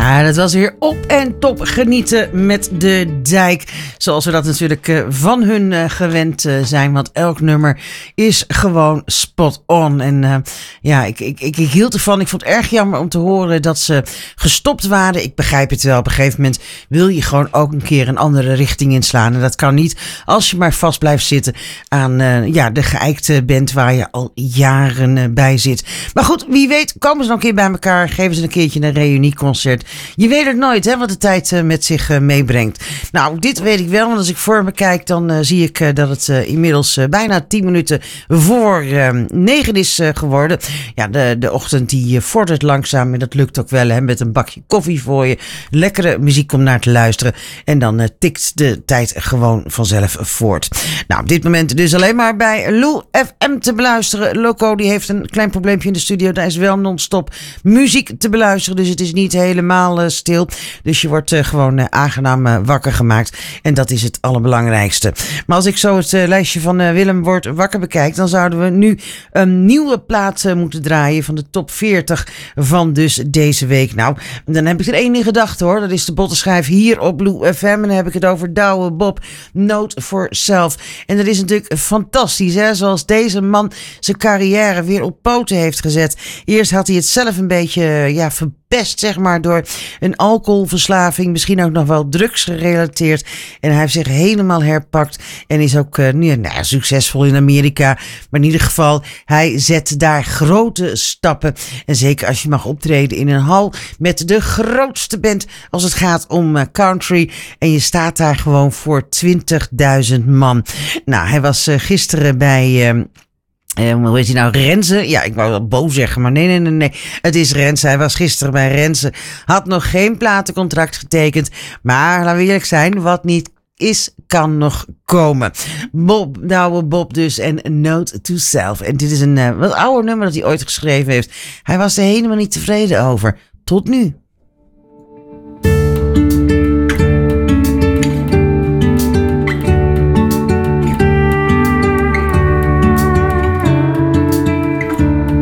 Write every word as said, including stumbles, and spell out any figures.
Ja, dat was weer op en top genieten met de Dijk. Zoals we dat natuurlijk uh, van hun uh, gewend uh, zijn. Want elk nummer is gewoon spot on. En uh, ja, ik, ik, ik, ik hield ervan. Ik vond het erg jammer om te horen dat ze gestopt waren. Ik begrijp het wel. Op een gegeven moment wil je gewoon ook een keer een andere richting inslaan. En dat kan niet als je maar vast blijft zitten aan uh, ja, de geëikte band waar je al jaren uh, bij zit. Maar goed, wie weet komen ze nog een keer bij elkaar. Geven ze een keertje een reunieconcert. Je weet het nooit, hè, wat de tijd uh, met zich uh, meebrengt. Nou, dit weet ik wel, want als ik voor me kijk, dan uh, zie ik uh, dat het uh, inmiddels uh, bijna tien minuten voor uh, negen is uh, geworden. Ja, de, de ochtend die uh, vordert langzaam en dat lukt ook wel, hè, met een bakje koffie voor je. Lekkere muziek om naar te luisteren. En dan uh, tikt de tijd gewoon vanzelf voort. Nou, op dit moment dus alleen maar bij Lou F M te beluisteren. Loco, die heeft een klein probleempje in de studio. Daar is wel non-stop muziek te beluisteren, dus het is niet helemaal uh, stil. Dus je wordt uh, gewoon uh, aangenaam uh, wakker gemaakt. En dat is het allerbelangrijkste. Maar als ik zo het uh, lijstje van uh, Willem wordt wakker bekijk, dan zouden we nu een nieuwe plaat uh, moeten draaien van de top veertig van dus deze week. Nou, dan heb ik er één in gedachten hoor. Dat is de bottenschijf hier op Lou F M. En dan heb ik het over Douwe Bob, Note for Self. En dat is natuurlijk fantastisch, hè? Zoals deze man zijn carrière weer op poten heeft gezet. Eerst had hij het zelf een beetje ja, verpest, zeg maar, door een alcoholverslaving, misschien ook nog wel drugs gerelateerd. En hij heeft zich helemaal herpakt en is ook uh, nu, nou, succesvol in Amerika. Maar in ieder geval, hij zet daar grote stappen. En zeker als je mag optreden in een hal met de grootste band als het gaat om uh, country. En je staat daar gewoon voor twintigduizend man. Nou, hij was uh, gisteren bij... Uh, Uh, hoe heet hij nou? Renze? Ja, ik wou wel Bo zeggen, maar nee, nee, nee, nee. Het is Renze. Hij was gisteren bij Renze. Had nog geen platencontract getekend. Maar, laten we eerlijk zijn, wat niet is, kan nog komen. Bob, Douwe Bob dus en Note to Self. En dit is een uh, wat ouder nummer dat hij ooit geschreven heeft. Hij was er helemaal niet tevreden over. Tot nu.